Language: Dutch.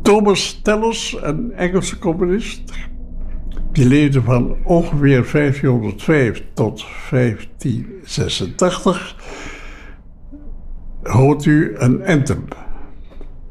Thomas Tellers, een Engelse componist. Die leefde van ongeveer 1505 tot 1586. Hoort u een anthem.